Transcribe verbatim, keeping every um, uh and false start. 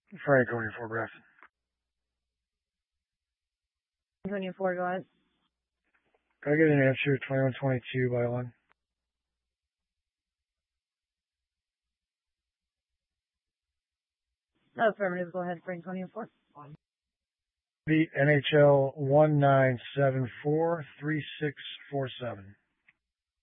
Franconia four breath. Franconia four, go ahead. Can I get an answer? twenty-one twenty-two by one. Affirmative, go ahead, Franconia four. The N H L one nine seven four three six four seven.